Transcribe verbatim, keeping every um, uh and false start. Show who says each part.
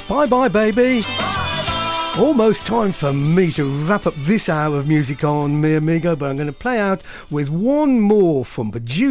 Speaker 1: Bye bye, baby. Almost time for me to wrap up this hour of music on Mi Amigo, but I'm going to play out with one more from producer